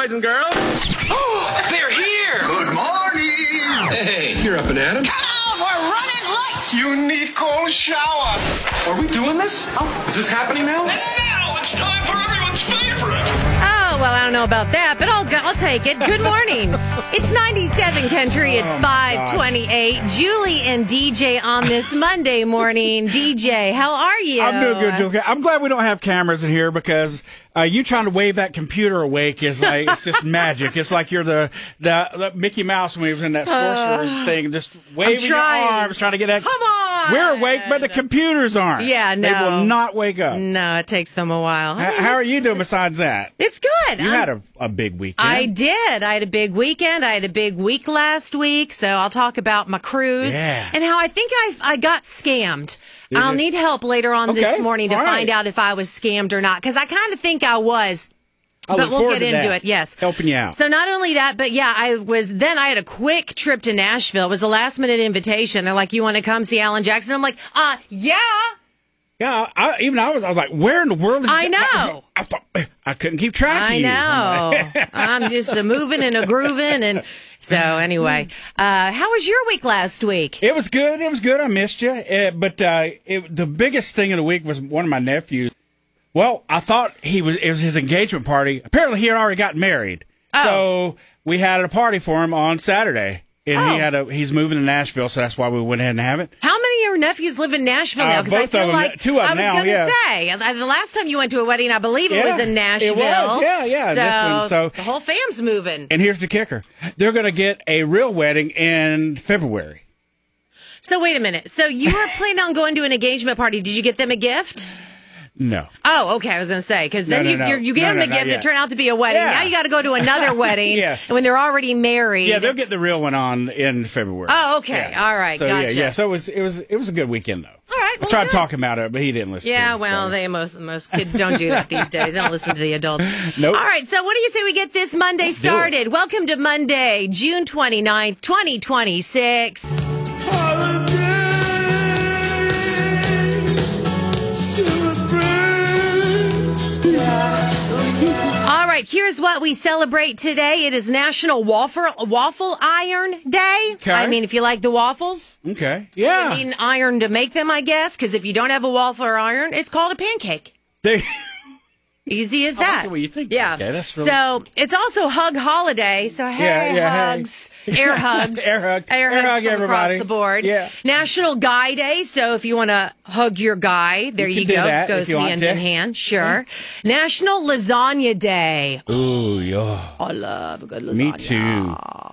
boys and girls. Oh, they're here. Good morning. Hey, you're up and at 'em. Come on, we're running late. You need cold shower. Are we doing this? Oh, is this happening now? And now it's time for everyone's favorite. Oh, well, I don't know about that, but I'll take it. Good morning. It's 97 Country. It's 5:28. Julie and DJ on this Monday morning. DJ, how are you? I'm doing good, Julie. I'm glad we don't have cameras in here because you trying to wave that computer awake is like it's just magic. It's like you're the Mickey Mouse when he was in that sorcerer's thing, just waving your arms, trying to get that. Come on. We're awake, but the computers aren't. Yeah, no. They will not wake up. No, it takes them a while. How are you doing besides that? It's good. You had a big weekend. I did. I had a big weekend. I had a big week last week, so I'll talk about my cruise and how I think I got scammed. I'll need help later on this morning to find out if I was scammed or not, because I kind of think I was. But we'll get into it. Yes. Helping you out. So not only that, but yeah, I had a quick trip to Nashville. It was a last minute invitation. They're like, "You want to come see Alan Jackson?" I'm like, yeah. Yeah, I was like, where in the world is I know. I thought I couldn't keep track of you. I know. I'm just a moving and a grooving. And so anyway, how was your week last week? It was good. It was good. I missed you. But the biggest thing of the week was one of my nephews. Well, I thought it was his engagement party. Apparently, he had already gotten married. Oh. So we had a party for him on Saturday. And he's moving to Nashville, so that's why we went ahead and have it. How many of your nephews live in Nashville now? Because I feel like two of them now. I was going to say the last time you went to a wedding, I believe it was in Nashville. It was, yeah. So the whole fam's moving. And here's the kicker: they're going to get a real wedding in February. So wait a minute. So you were planning on going to an engagement party? Did you get them a gift? No. Oh, okay. I was going to say, because then you get them a gift, it turned out to be a wedding. Yeah. Now you got to go to another wedding when they're already married. Yeah, they'll get the real one on in February. Oh, okay. Yeah. All right. So, gotcha. Yeah. So it was a good weekend though. All right. Well, I tried to talk him out of it, but he didn't listen. Yeah, to it, most kids don't do that these days. They don't listen to the adults. Nope. All right. So what do you say we get this Monday started? Welcome to Monday, June 29th, 2026. All right, here's what we celebrate today. It is National Waffle Iron Day. Okay. I mean, if you like the waffles. Okay. Yeah. You need an iron to make them, I guess, because if you don't have a waffle or iron, it's called a pancake. Easy as that. I like what you think. Yeah. Okay, that's really... So it's also Hug Holiday. So hugs, air hugs, air hugs from everybody. Across the board. Yeah. National Guy Day. So if you want to hug your guy, there you go. Goes hand in hand. Sure. Yeah. National Lasagna Day. Ooh, yeah. I love a good lasagna. Me too.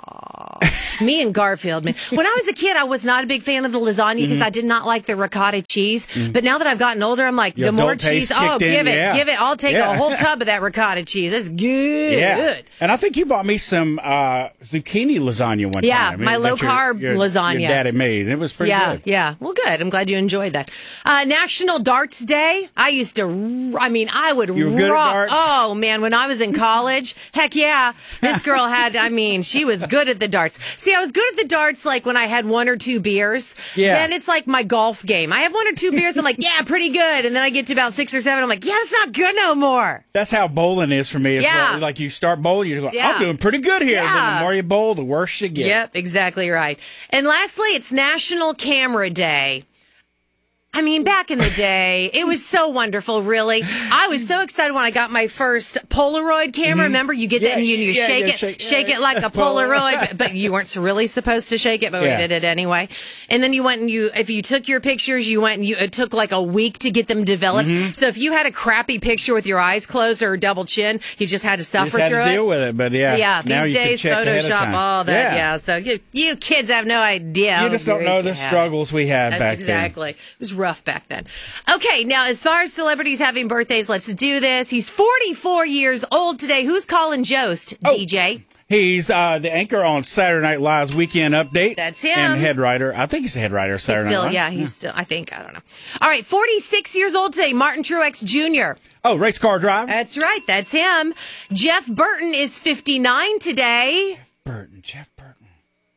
Me and Garfield, man. When I was a kid, I was not a big fan of the lasagna because I did not like the ricotta cheese. But now that I've gotten older, I'm like, the more cheese, give it. I'll take a whole tub of that ricotta cheese. That's good. Yeah. And I think you bought me some zucchini lasagna one time. Yeah, my low-carb lasagna. Your daddy made. And it was pretty good. Yeah. Well, good. I'm glad you enjoyed that. National Darts Day. I would You were good at darts? Oh, man, when I was in college, heck yeah. This girl she was good at the darts. See, I was good at the darts like when I had one or two beers. Yeah. Then it's like my golf game. I have one or two beers, I'm like, yeah, pretty good. And then I get to about 6 or 7, I'm like, yeah, it's not good no more. That's how bowling is for me. It's like you start bowling, you go, I'm doing pretty good here. Yeah. Then the more you bowl, the worse you get. Yep, exactly right. And lastly, it's National Camera Day. I mean, back in the day, it was so wonderful, really. I was so excited when I got my first Polaroid camera. Remember, you get that and you shake it like a Polaroid, but you weren't really supposed to shake it, but we did it anyway. And then you went and if you took your pictures, it took like a week to get them developed. So if you had a crappy picture with your eyes closed or double chin, you just had to suffer through it. You just had to deal with it, but Yeah, now these days, Photoshop, all that, Yeah. So you kids have no idea. You just don't know the struggles we had back then. Exactly. It was rough back then. Okay, now as far as celebrities having birthdays, let's do this. He's 44 years old today. Who's calling Jost, DJ? He's the anchor on Saturday Night Live's Weekend Update. That's him. And head writer. I think he's the head writer of Saturday Night Live. Yeah, he's still, I think, I don't know. All right, 46 years old today, Martin Truex Jr. Oh, Race Car Drive. That's right, that's him. Jeff Burton is 59 today. Jeff Burton.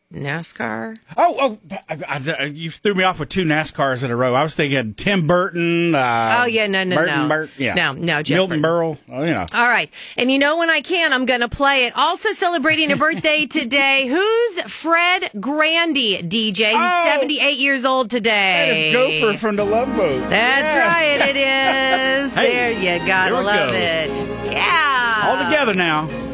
NASCAR? You threw me off with 2 NASCARs in a row. I was thinking Tim Burton. No. Milton Jeff Burton. Burrell. Oh, All right. And when I can, I'm going to play it. Also celebrating a birthday today. Who's Fred Grandy, DJ? He's 78 years old today. That is Gopher from the Love Boat. That's right, it is. Hey, there you gotta love it. Yeah. All together now.